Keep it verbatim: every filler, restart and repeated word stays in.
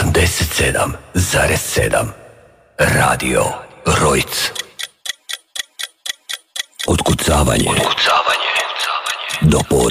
osamdeset sedam zarez sedam Radio Rojc. Otkucavanje. Otkucavanje. Do podne.